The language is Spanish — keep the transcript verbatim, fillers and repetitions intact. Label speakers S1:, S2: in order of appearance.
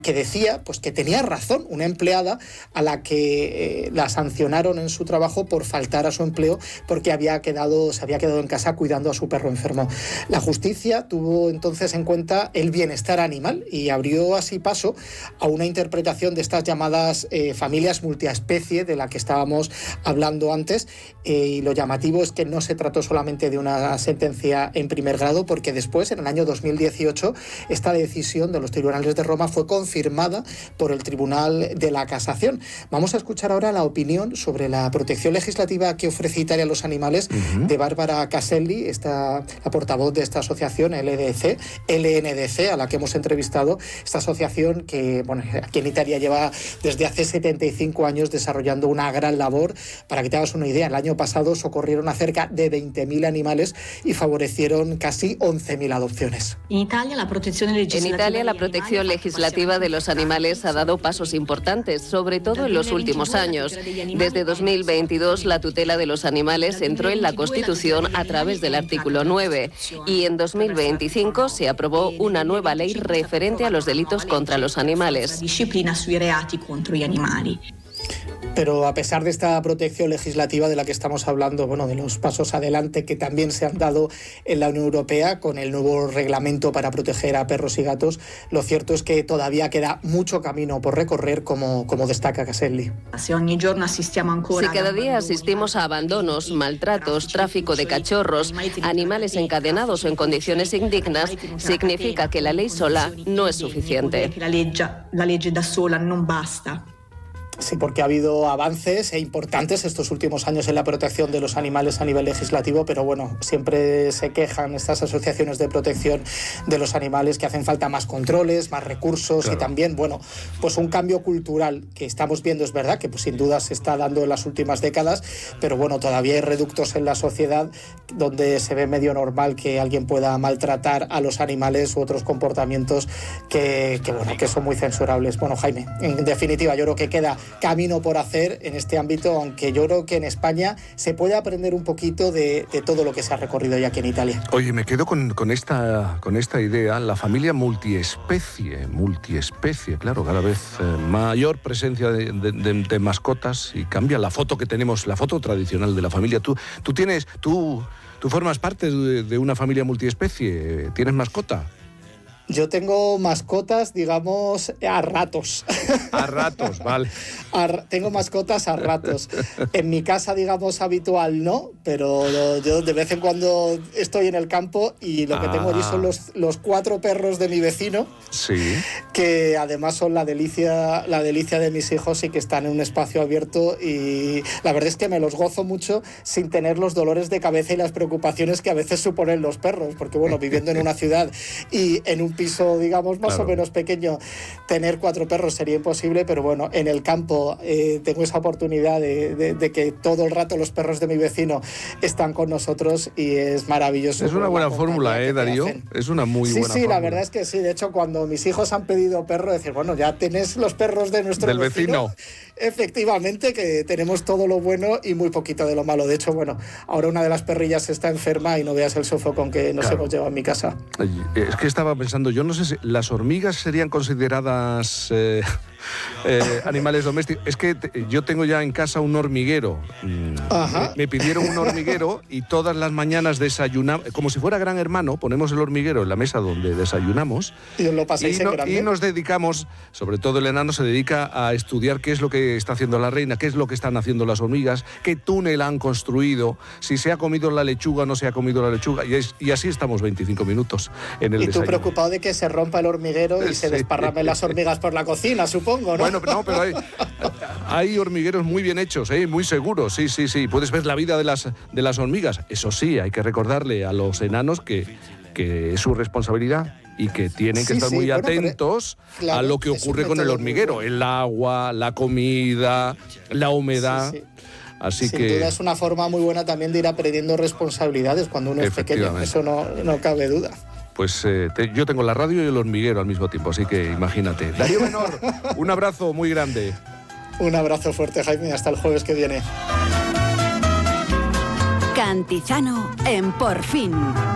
S1: que decía pues que tenía razón, una empleada a la que eh, la sancionaron en su trabajo por faltar a su empleo porque había quedado, se había quedado en casa cuidando a su perro enfermo. La justicia tuvo entonces en cuenta el bienestar animal y abrió así paso a una interpretación de estas llamadas eh, familias multiespecie de la que estábamos hablando antes, eh, y lo llamativo es que no se trató solamente de una sentencia en primer grado, porque después, en el año dos mil dieciocho, esta decisión de los tribunales de Roma fue confirmada firmada por el Tribunal de la Casación. Vamos a escuchar ahora la opinión sobre la protección legislativa que ofrece Italia a los animales uh-huh. de Barbara Caselli, esta, la portavoz de esta asociación L D C, L N D C, a la que hemos entrevistado, esta asociación que bueno, aquí en Italia lleva desde hace setenta y cinco años desarrollando una gran labor. Para que te hagas una idea, el año pasado socorrieron a cerca de veinte mil animales y favorecieron casi once mil adopciones.
S2: En Italia la protección legislativa,
S3: en Italia, la protección legislativa de los animales ha dado pasos importantes, sobre todo en los últimos años. Desde dos mil veintidós, la tutela de los animales entró en la Constitución a través del artículo nueve y en dos mil veinticinco se aprobó una nueva ley referente a los delitos contra los animales.
S1: Pero a pesar de esta protección legislativa de la que estamos hablando, bueno, de los pasos adelante que también se han dado en la Unión Europea con el nuevo reglamento para proteger a perros y gatos, lo cierto es que todavía queda mucho camino por recorrer, como, como destaca Caselli.
S3: Si cada día asistimos a abandonos, maltratos, tráfico de cachorros, animales encadenados o en condiciones indignas, significa que la ley sola no es suficiente.
S2: La ley da sola no basta.
S1: Sí, porque ha habido avances importantes estos últimos años en la protección de los animales a nivel legislativo, pero bueno, siempre se quejan estas asociaciones de protección de los animales que hacen falta más controles, más recursos, claro. Y también, bueno, pues un cambio cultural que estamos viendo, es verdad, que pues sin duda se está dando en las últimas décadas, pero bueno, todavía hay reductos en la sociedad donde se ve medio normal que alguien pueda maltratar a los animales u otros comportamientos que, que bueno, que son muy censurables. Bueno, Jaime, en definitiva, yo creo que queda camino por hacer en este ámbito, aunque yo creo que en España se puede aprender un poquito de, de todo lo que se ha recorrido ya aquí en Italia.
S4: Oye, me quedo con, con, esta, con esta idea, la familia multiespecie, multiespecie, claro, cada vez eh, mayor presencia de, de, de, de mascotas y cambia la foto que tenemos, la foto tradicional de la familia. Tú, tú tienes, tú, tú formas parte de, de una familia multiespecie, ¿tienes mascota?
S1: Yo tengo mascotas, digamos, a ratos.
S4: A ratos, vale.
S1: A, tengo mascotas a ratos. En mi casa, digamos, habitual no, pero yo de vez en cuando estoy en el campo y lo que ah. tengo allí son los, los cuatro perros de mi vecino.
S4: Sí.
S1: Que además son la delicia, la delicia de mis hijos y que están en un espacio abierto, y la verdad es que me los gozo mucho sin tener los dolores de cabeza y las preocupaciones que a veces suponen los perros, porque bueno, viviendo en una ciudad y en un piso, digamos, más claro. o menos pequeño, tener cuatro perros sería imposible, pero bueno, en el campo eh, tengo esa oportunidad de, de, de que todo el rato los perros de mi vecino están con nosotros y es maravilloso.
S4: Es una buena fórmula, ¿eh, Darío? Es una muy
S1: sí,
S4: buena
S1: sí,
S4: fórmula. Sí,
S1: la verdad es que sí. De hecho, cuando mis hijos han pedido perro, decir, bueno, ya tenés los perros de nuestro
S4: Del
S1: vecino.
S4: vecino.
S1: Efectivamente, que tenemos todo lo bueno y muy poquito de lo malo. De hecho, bueno, ahora una de las perrillas está enferma y no veas el sofocón que nos claro. hemos llevado a mi casa.
S4: Es que estaba pensando, yo no sé si las hormigas serían consideradas eh, eh, animales domésticos. Es que te, yo tengo ya en casa un hormiguero.
S1: Ajá.
S4: Me, me pidieron un hormiguero y todas las mañanas desayunamos, como si fuera Gran Hermano, ponemos el hormiguero en la mesa donde desayunamos.
S1: Y os lo pasáis
S4: y,
S1: en
S4: no,
S1: grande.
S4: Y nos dedicamos, sobre todo el enano se dedica a estudiar qué es lo que está haciendo la reina, qué es lo que están haciendo las hormigas, qué túnel han construido, si se ha comido la lechuga o no se ha comido la lechuga, y, es, y así estamos veinticinco minutos en el
S1: y
S4: desayuno.
S1: Y tú preocupado de que se rompa el hormiguero y sí. se desparramen las hormigas por la cocina, supongo, ¿no?
S4: Bueno, no, pero hay, hay hormigueros muy bien hechos, ¿eh? Muy seguros, sí, sí, sí. Puedes ver la vida de las, de las hormigas. Eso sí, hay que recordarle a los enanos que, que es su responsabilidad y que tienen que sí, estar sí, muy bueno, atentos pero, claro, a lo que ocurre con el hormiguero. El agua, la comida, la humedad. Sí, sí. Así
S1: Sin
S4: que...
S1: duda es una forma muy buena también de ir aprendiendo responsabilidades cuando uno es pequeño, eso no, no cabe duda.
S4: Pues eh, te, yo tengo la radio y el hormiguero al mismo tiempo, así que imagínate. Darío Menor, un abrazo muy grande.
S1: Un abrazo fuerte, Jaime, hasta el jueves que viene.
S5: Cantizano en Por Fin.